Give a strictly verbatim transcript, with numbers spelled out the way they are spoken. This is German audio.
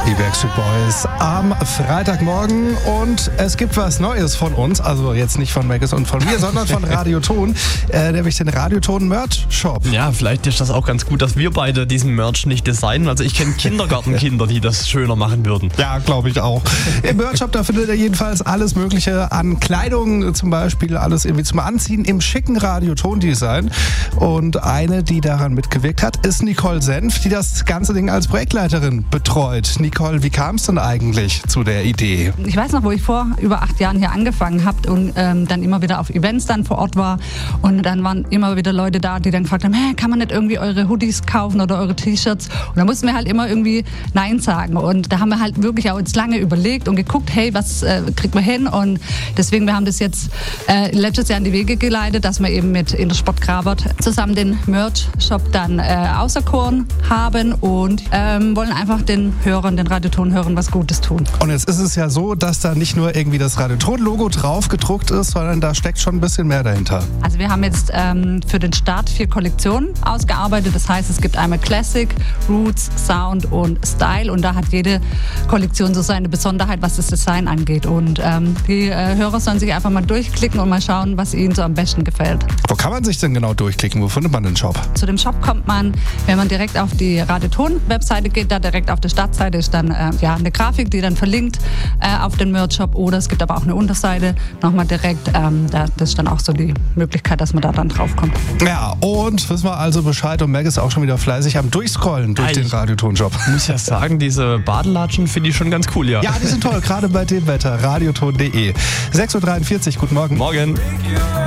Die Backstreet Boys am Freitagmorgen und es gibt was Neues von uns, also jetzt nicht von Maggis und von mir, sondern von Radioton, äh, nämlich den Radioton Merch Shop. Ja, vielleicht ist das auch ganz gut, dass wir beide diesen Merch nicht designen. Also ich kenne Kindergartenkinder, die das schöner machen würden. Ja, glaube ich auch. Im Merch Shop, da findet ihr jedenfalls alles Mögliche an Kleidung, zum Beispiel alles irgendwie zum Anziehen im schicken Radioton-Design. Und eine, die daran mitgewirkt hat, ist Nicole Senf, die das ganze Ding als Projektleiterin betreut. Nicole, wie kam es denn eigentlich zu der Idee? Ich weiß noch, wo ich vor über acht Jahren hier angefangen habe und ähm, dann immer wieder auf Events dann vor Ort war und dann waren immer wieder Leute da, die dann gefragt haben, hey, kann man nicht irgendwie eure Hoodies kaufen oder eure T-Shirts? Und da mussten wir halt immer irgendwie Nein sagen und da haben wir halt wirklich auch uns lange überlegt und geguckt, hey, was äh, kriegt man hin? Und deswegen, wir haben das jetzt äh, letztes Jahr in die Wege geleitet, dass wir eben mit Intersport Grabert zusammen den Merch-Shop dann äh, auserkoren haben und ähm, wollen einfach den Hörern, den Radioton-Hörern was Gutes tun. Und jetzt ist es ja so, dass da nicht nur irgendwie das Radioton-Logo drauf gedruckt ist, sondern da steckt schon ein bisschen mehr dahinter. Also wir haben jetzt ähm, für den Start vier Kollektionen ausgearbeitet. Das heißt, es gibt einmal Classic, Roots, Sound und Style. Und da hat jede Kollektion so seine Besonderheit, was das Design angeht. Und ähm, die äh, Hörer sollen sich einfach mal durchklicken und mal schauen, was ihnen so am besten gefällt. Wo kann man sich denn genau durchklicken? Wo findet man den Shop? Zu dem Shop kommt man, wenn man direkt auf die Radioton-Webseite geht, da direkt auf der Startseite ist dann äh, ja, eine Grafik, die dann verlinkt äh, auf den Merch-Shop. Oder es gibt aber auch eine Unterseite nochmal direkt. Ähm, da, das ist dann auch so die Möglichkeit, dass man da dann draufkommt. Ja, und wissen wir also Bescheid und Meg ist auch schon wieder fleißig am Durchscrollen durch Ja, den Radioton-Shop. Ich muss ja sagen, diese Badelatschen finde ich schon ganz cool, ja. Ja, die sind toll, gerade bei dem Wetter. Radioton punkt de. sechs Uhr dreiundvierzig, guten Morgen. Morgen.